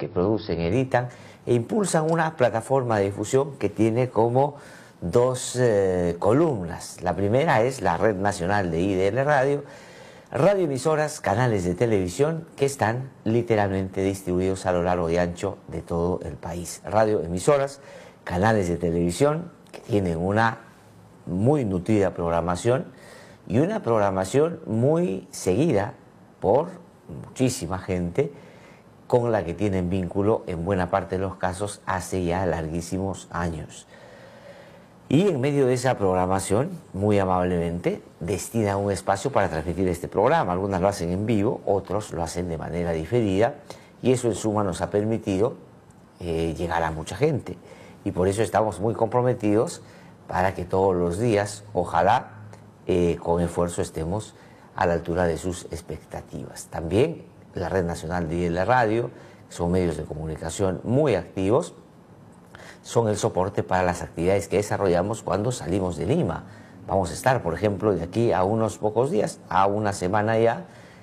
producen, editan e impulsan una plataforma de difusión que tiene como dos columnas. La primera es la Red Nacional de IDL Radio, radioemisoras, canales de televisión que están literalmente distribuidos a lo largo y ancho de todo el país. Radioemisoras, canales de televisión que tienen una muy nutrida programación y una programación muy seguida por muchísima gente con la que tienen vínculo en buena parte de los casos hace ya larguísimos años. Y en medio de esa programación, muy amablemente, destina un espacio para transmitir este programa. Algunas lo hacen en vivo, otros lo hacen de manera diferida, y eso en suma nos ha permitido llegar a mucha gente. Y por eso estamos muy comprometidos para que todos los días, ojalá, con esfuerzo estemos a la altura de sus expectativas. También la Red Nacional de IDL Radio, son medios de comunicación muy activos, son el soporte para las actividades que desarrollamos cuando salimos de Lima. Vamos a estar, por ejemplo, de aquí a unos pocos días, a una semana ya,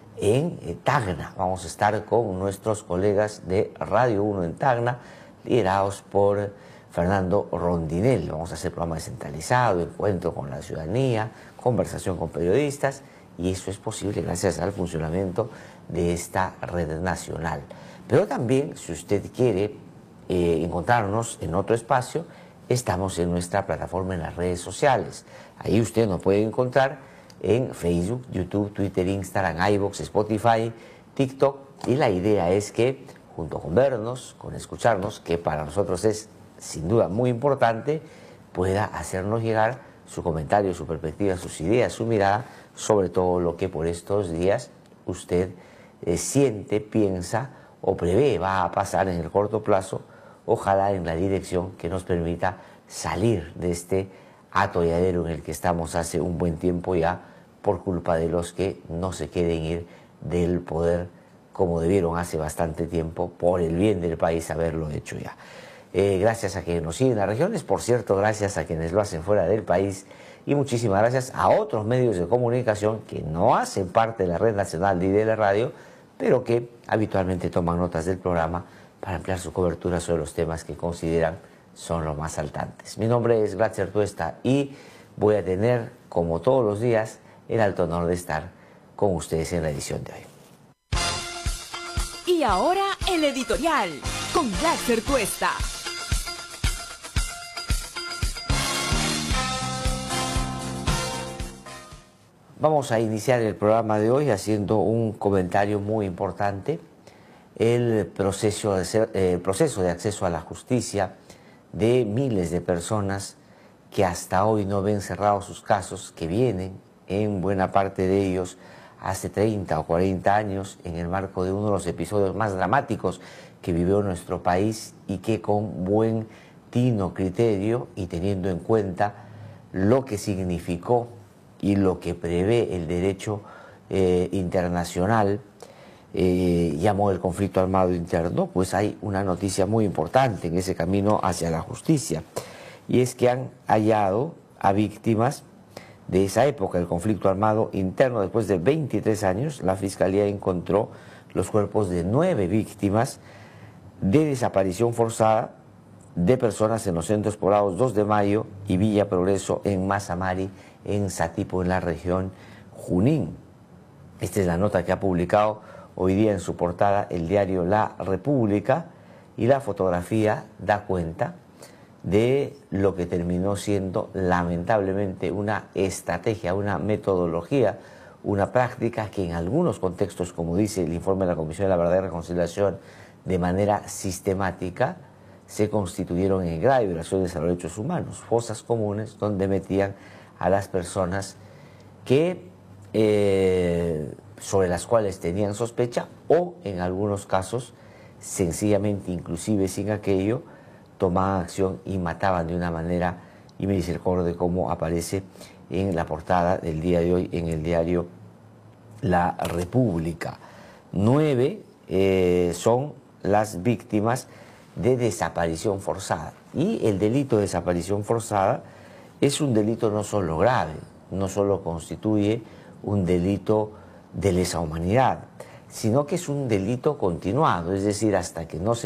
en Tacna. Vamos a estar con nuestros colegas de Radio 1 en Tacna, liderados por Fernando Rondinel. Vamos a hacer programa descentralizado, encuentro con la ciudadanía, conversación con periodistas, y eso es posible gracias al funcionamiento de esta red nacional. Pero también, si usted quiere encontrarnos en otro espacio, estamos en nuestra plataforma en las redes sociales. Ahí usted nos puede encontrar en Facebook, YouTube, Twitter, Instagram, iVoox, Spotify, TikTok, y la idea es que junto con vernos, con escucharnos, que para nosotros es sin duda muy importante, pueda hacernos llegar su comentario, su perspectiva, sus ideas, su mirada sobre todo lo que por estos días usted siente, piensa o prevé va a pasar en el corto plazo, ojalá en la dirección que nos permita salir de este atolladero en el que estamos hace un buen tiempo ya por culpa de los que no se quieren ir del poder como debieron hace bastante tiempo, por el bien del país haberlo hecho ya. Gracias a quienes nos siguen en las regiones, por cierto, gracias a quienes lo hacen fuera del país, y muchísimas gracias a otros medios de comunicación que no hacen parte de la Red Nacional de IDL Radio, pero que habitualmente toman notas del programa para ampliar su cobertura sobre los temas que consideran son los más saltantes. Mi nombre es Glatzer Tuesta y voy a tener, como todos los días, el alto honor de estar con ustedes en la edición de hoy. Y ahora el editorial con Glatzer Tuesta. Vamos a iniciar el programa de hoy haciendo un comentario muy importante. El proceso de acceso a la justicia de miles de personas que hasta hoy no ven cerrados sus casos, que vienen en buena parte de ellos hace 30 o 40 años en el marco de uno de los episodios más dramáticos que vivió nuestro país, y que con buen tino, criterio y teniendo en cuenta lo que significó y lo que prevé el derecho internacional, llamó el conflicto armado interno, pues hay una noticia muy importante en ese camino hacia la justicia, y es que han hallado a víctimas de esa época, el conflicto armado interno. Después de 23 años, la Fiscalía encontró los cuerpos de 9 víctimas de desaparición forzada de personas en los centros poblados 2 de Mayo y Villa Progreso en Mazamari, en Satipo, en la región Junín. Esta es la nota que ha publicado hoy día en su portada el diario La República, y la fotografía da cuenta de lo que terminó siendo lamentablemente una estrategia, una metodología, una práctica que en algunos contextos, como dice el informe de la Comisión de la Verdad y Reconciliación, de manera sistemática se constituyeron en graves violaciones a los derechos humanos, fosas comunes donde metían a las personas que sobre las cuales tenían sospecha, o en algunos casos sencillamente, inclusive sin aquello, tomaban acción y mataban de una manera inmisericordia, como aparece en la portada del día de hoy en el diario La República. 9 son las víctimas de desaparición forzada, y el delito de desaparición forzada es un delito no solo grave, no solo constituye un delito de lesa humanidad, sino que es un delito continuado, es decir, hasta que no se